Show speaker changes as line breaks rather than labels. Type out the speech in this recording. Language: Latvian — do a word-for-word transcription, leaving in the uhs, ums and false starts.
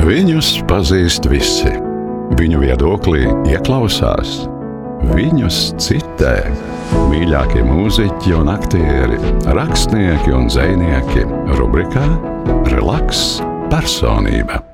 Viņus pazīst visi. Viņu viedoklī ieklausās. Viņus citē. Mīļākie mūziķi un aktieri, rakstnieki un dzejnieki rubrikā Relaks personība.